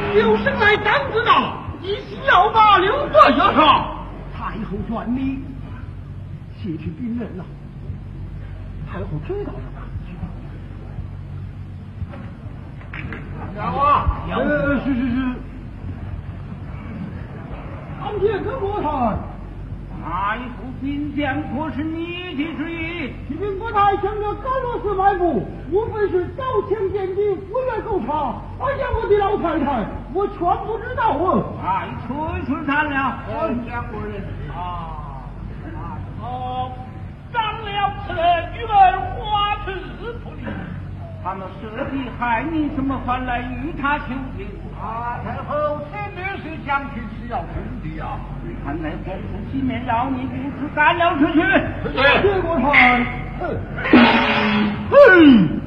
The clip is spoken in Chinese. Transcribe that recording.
刘生来张之道，一心要把刘德下杀。太后传令，谢去兵刃了。太后知道了。 杨啊， 是。当天跟国台。 太后兵将可是你的旨意？ 启禀国台，向着甘罗斯埋伏，无非是刀枪剑戟，忽略狗查。哎呀，我的老太太，我全不知道啊！ 哎，吹惨了！ 蒋国人啊， 长了此人与儿花枝不离，他们设计害你，怎么还来与他求情？ 太后，前面是将军是要兄弟啊！ 看来皇叔体面饶你，不是赶了出去。 谢国台。